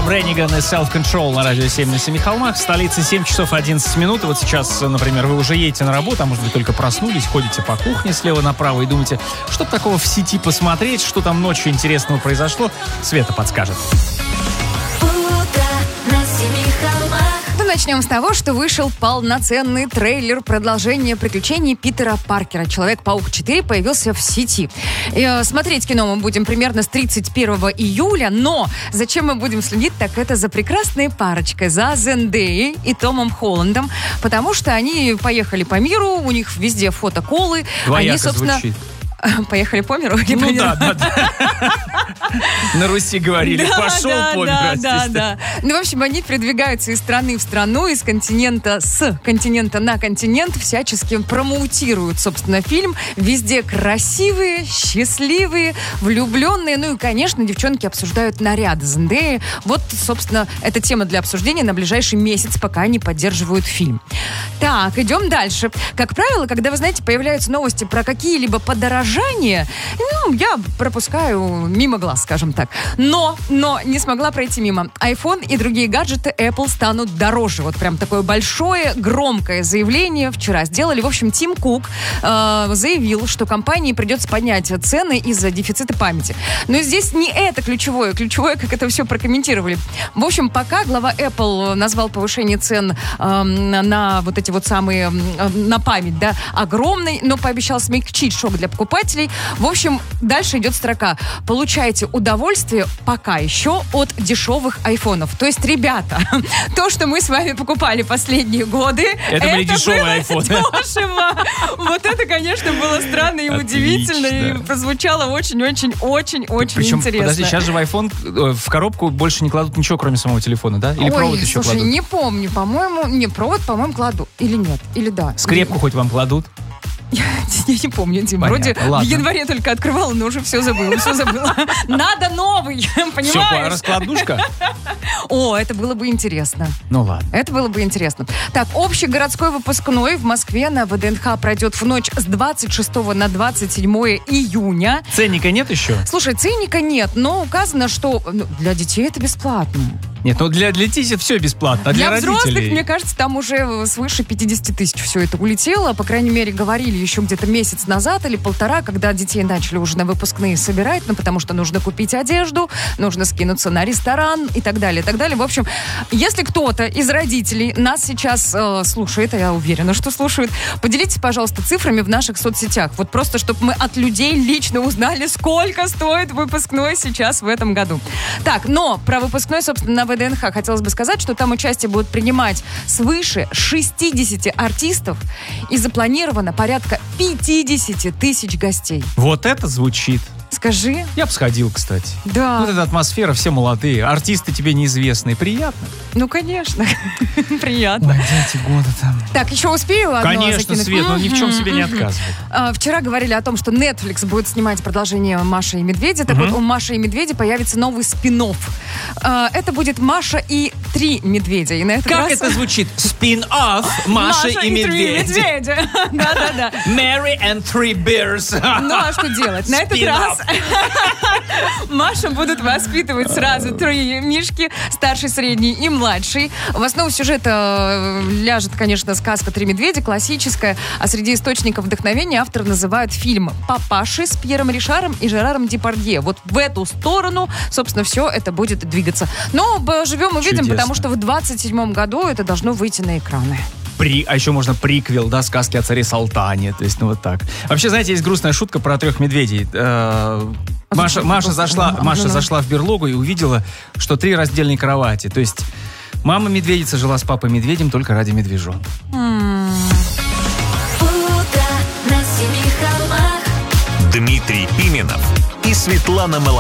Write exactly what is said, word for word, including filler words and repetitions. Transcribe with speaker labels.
Speaker 1: Брэниган и Self Control на радио семь на семи холмах. В столице семь часов одиннадцать минут. И вот сейчас, например, вы уже едете на работу, а может быть только проснулись, ходите по кухне слева направо и думаете, что такого в сети посмотреть, что там ночью интересного произошло. Света подскажет.
Speaker 2: Начнем с того, что вышел полноценный трейлер продолжения приключений Питера Паркера. «Человек-паук четыре» появился в сети. И, смотреть кино мы будем примерно с тридцать первого июля, но зачем мы будем следить, так это за прекрасной парочкой, за Зендеей и Томом Холландом, потому что они поехали по миру, у них везде фотоколы.
Speaker 1: Двояко
Speaker 2: они, собственно,
Speaker 1: звучит.
Speaker 2: Поехали по миру?
Speaker 1: Ну да, да, да. На Руси говорили, пошел по миру.
Speaker 2: Да, да, да. Ну, в общем, они передвигаются из страны в страну, из континента с континента на континент, всячески промоутируют, собственно, фильм. Везде красивые, счастливые, влюбленные. Ну и, конечно, девчонки обсуждают наряды Зендеи. Вот, собственно, эта тема для обсуждения на ближайший месяц, пока они поддерживают фильм. Так, идем дальше. Как правило, когда, вы знаете, появляются новости про какие-либо подорожания, ну, я пропускаю мимо глаз, скажем так. Но, но не смогла пройти мимо. iPhone и другие гаджеты Apple станут дороже. Вот прям такое большое, громкое заявление вчера сделали. В общем, Тим Кук э, заявил, что компании придется поднять цены из-за дефицита памяти. Но здесь не это ключевое. Ключевое, как это все прокомментировали. В общем, пока глава Apple назвал повышение цен э, на вот эти вот самые, э, на память, да, огромной, но пообещал смягчить шок для покупателей. В общем, дальше идет строка. Получайте удовольствие пока еще от дешевых айфонов. То есть, ребята, то, что мы с вами покупали последние годы,
Speaker 1: это, это были дешевые
Speaker 2: айфоны. Дешево. Вот это, конечно, было странно и
Speaker 1: Отлично.
Speaker 2: Удивительно, и прозвучало очень-очень-очень-очень
Speaker 1: Причем,
Speaker 2: интересно.
Speaker 1: Подожди, сейчас же в iPhone в коробку больше не кладут ничего, кроме самого телефона, да? Или
Speaker 2: Ой,
Speaker 1: провод еще
Speaker 2: слушай,
Speaker 1: кладут?
Speaker 2: не помню, по-моему, не, провод, по-моему, кладу. Или нет, или да.
Speaker 1: Скрепку хоть вам кладут?
Speaker 2: Я, я не помню, Дим.
Speaker 1: Понятно,
Speaker 2: Вроде
Speaker 1: ладно.
Speaker 2: в январе только открывала, но уже все забыла, все забыла. Надо новый, понимаешь?
Speaker 1: Все, раскладушка?
Speaker 2: О, это было бы интересно.
Speaker 1: Ну ладно.
Speaker 2: Это было бы интересно. Так, общегородской выпускной в Москве на ВДНХ пройдет в ночь с двадцать шестого на двадцать седьмое июня.
Speaker 1: Ценника нет еще?
Speaker 2: Слушай, ценника нет, но указано, что ну, для детей это бесплатно.
Speaker 1: Нет, ну для, для детей все бесплатно, а для,
Speaker 2: для
Speaker 1: родителей...
Speaker 2: взрослых, мне кажется, там уже свыше пятьдесят тысяч все это улетело. По крайней мере, говорили еще где-то месяц назад или полтора, когда детей начали уже на выпускные собирать, ну, потому что нужно купить одежду, нужно скинуться на ресторан и так далее, и так далее. В общем, если кто-то из родителей нас сейчас э, слушает, а я уверена, что слушают, поделитесь, пожалуйста, цифрами в наших соцсетях. Вот просто, чтобы мы от людей лично узнали, сколько стоит выпускной сейчас в этом году. Так, но про выпускной, собственно, на ВДНХ хотелось бы сказать, что там участие будут принимать свыше шестьдесят артистов и запланировано порядка пятьдесят тысяч гостей.
Speaker 1: Вот это звучит.
Speaker 2: Скажи.
Speaker 1: Я бы сходил, кстати.
Speaker 2: Да.
Speaker 1: Вот эта атмосфера, все молодые, артисты тебе неизвестные. Приятно?
Speaker 2: Ну, конечно. Приятно.
Speaker 1: Ой, дети года там.
Speaker 2: Так, еще успею одно
Speaker 1: Конечно,
Speaker 2: закинуть?
Speaker 1: Свет, но ни в чем себе не отказывай.
Speaker 2: А, вчера говорили о том, что Netflix будет снимать продолжение «Маши и медведя». Так
Speaker 1: Мгм.
Speaker 2: вот, у «Маши и медведя» появится новый спин-офф. А, это будет «Маша и три медведя». И на этот
Speaker 1: Как
Speaker 2: раз...
Speaker 1: это звучит? Спин-офф Маша и
Speaker 2: три
Speaker 1: медведь.
Speaker 2: медведя. Да-да-да.
Speaker 1: Mary and three bears.
Speaker 2: Ну, а что делать? На этот раз Машу будут воспитывать сразу три мишки, старший, средний и младший. В основу сюжета ляжет, конечно, сказка «Три медведя», классическая, а среди источников вдохновения автор называют фильм «Папаши» с Пьером Ришаром и Жераром Депардье. Вот в эту сторону, собственно, все это будет двигаться. Но живем увидим,
Speaker 1: Чудесно.
Speaker 2: потому что в двадцать седьмом году это должно выйти на экраны.
Speaker 1: При, а еще можно приквел, да, сказки о царе Салтане. То есть, ну вот так. Вообще, знаете, есть грустная шутка про трех медведей. Э, Маша, Маша, зашла, Маша зашла в берлогу и увидела, что три раздельные кровати. То есть, мама медведица жила с папой медведем только ради медвежонка.
Speaker 3: Дмитрий Пименов и Светлана Малахова.